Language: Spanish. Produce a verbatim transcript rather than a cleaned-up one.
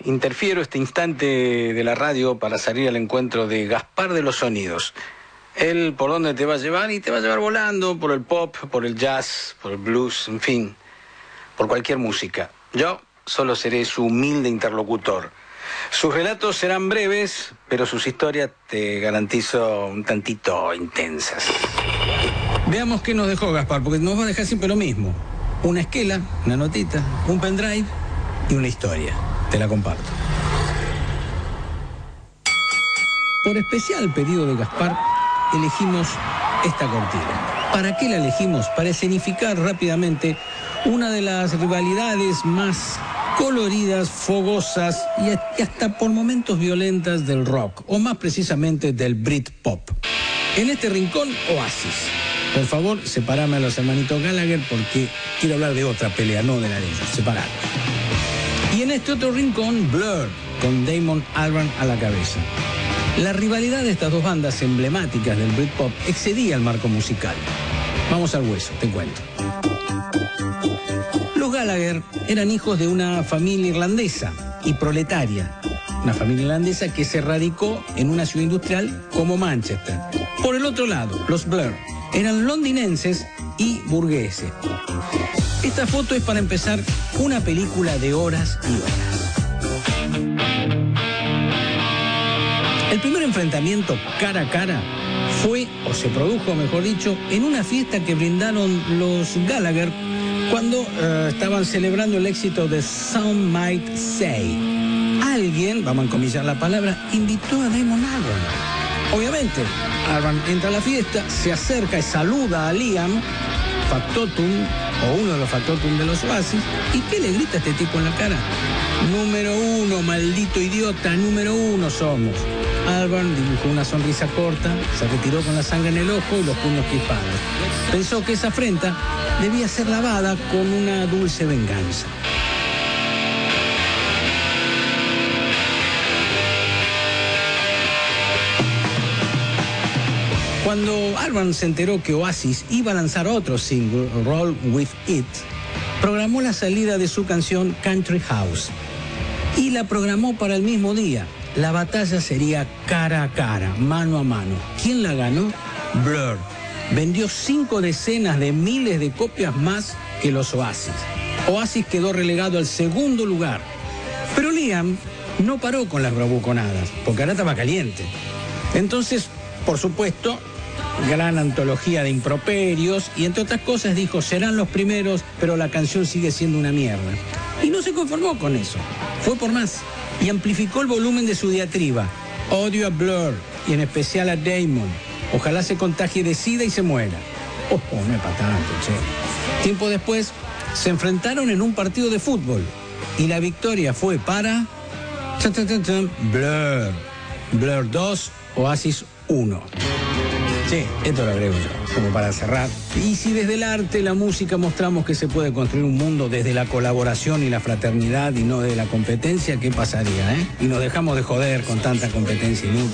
interfiero este instante de la radio para salir al encuentro de Gaspar de los Sonidos. Él por dónde te va a llevar y te va a llevar volando, por el pop, por el jazz, por el blues, en fin, por cualquier música. Yo solo seré su humilde interlocutor. Sus relatos serán breves, pero sus historias te garantizo un tantito intensas. Veamos qué nos dejó Gaspar, porque nos va a dejar siempre lo mismo. Una esquela, una notita, un pendrive y una historia. Te la comparto. Por especial pedido de Gaspar, elegimos esta cortina. ¿Para qué la elegimos? Para escenificar rápidamente una de las rivalidades más coloridas, fogosas y hasta por momentos violentas del rock, o más precisamente del Britpop. En este rincón, Oasis. Por favor, separame a los hermanitos Gallagher porque quiero hablar de otra pelea, no de la de ellos. Separarlos. Y en este otro rincón, Blur, con Damon Albarn a la cabeza. La rivalidad de estas dos bandas emblemáticas del Britpop excedía el marco musical. Vamos al hueso, te cuento. Los Gallagher eran hijos de una familia irlandesa y proletaria. Una familia irlandesa que se radicó en una ciudad industrial como Manchester. Por el otro lado, los Blur eran londinenses y burgueses. Esta foto es, para empezar, una película de horas y horas. El primer enfrentamiento cara a cara fue, o se produjo, mejor dicho, en una fiesta que brindaron los Gallagher cuando uh, estaban celebrando el éxito de Some Might Say. Alguien, vamos a encomillar la palabra, invitó a Damon Albarn. Obviamente, Albarn entra a la fiesta, se acerca y saluda a Liam, factotum, o uno de los factotum de los Oasis, ¿y qué le grita a este tipo en la cara? Número uno, maldito idiota, número uno somos. Albarn dibujó una sonrisa corta, se retiró con la sangre en el ojo y los puños crispados. Pensó que esa afrenta debía ser lavada con una dulce venganza. Cuando Albarn se enteró que Oasis iba a lanzar otro single, Roll With It, programó la salida de su canción Country House y la programó para el mismo día. La batalla sería cara a cara, mano a mano. ¿Quién la ganó? Blur. Vendió cinco decenas de miles de copias más que los Oasis. Oasis quedó relegado al segundo lugar. Pero Liam no paró con las bravuconadas, porque ahora estaba caliente. Entonces, por supuesto, gran antología de improperios y, entre otras cosas, dijo, serán los primeros, pero la canción sigue siendo una mierda. Y no se conformó con eso. Fue por más. Y amplificó el volumen de su diatriba. Odio a Blur y en especial a Damon. Ojalá se contagie de SIDA y se muera. Oh, oh no es para tanto, che. Tiempo después, se enfrentaron en un partido de fútbol. Y la victoria fue para... Blur. Blur dos, Oasis uno. Sí, esto lo agrego yo, como para cerrar. Y si desde el arte, la música, mostramos que se puede construir un mundo desde la colaboración y la fraternidad y no de la competencia, ¿qué pasaría, eh? Y nos dejamos de joder con tanta competencia inútil.